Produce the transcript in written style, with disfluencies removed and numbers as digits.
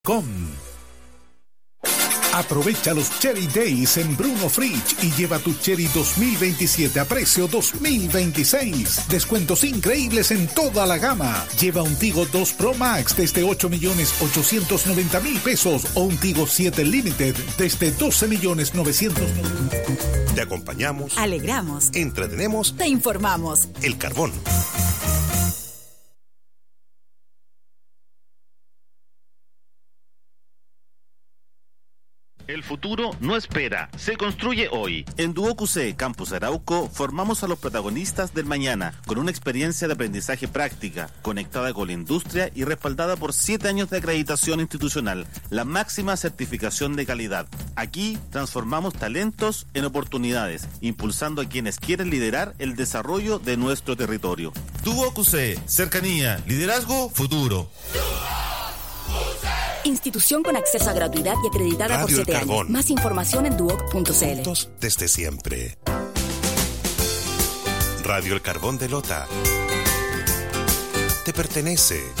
Aprovecha los Cherry Days en Bruno Fridge y lleva tu Cherry 2027 a precio 2026. Descuentos increíbles en toda la gama. Lleva un Tigo 2 Pro Max desde 8.890.000 pesos o un Tigo 7 Limited desde 12.900.000. Te acompañamos. Alegramos. Entretenemos. Te informamos. El Carbón. El futuro no espera, se construye hoy. En DuoQC Campus Arauco formamos a los protagonistas del mañana con una experiencia de aprendizaje práctica, conectada con la industria y respaldada por 7 años de acreditación institucional, la máxima certificación de calidad. Aquí transformamos talentos en oportunidades, impulsando a quienes quieren liderar el desarrollo de nuestro territorio. DuoQC, cercanía, liderazgo, futuro. Institución con acceso a gratuidad y acreditada Radio por 7 años. Más información en duoc.cl. Juntos desde siempre. Radio El Carbón de Lota. Te pertenece.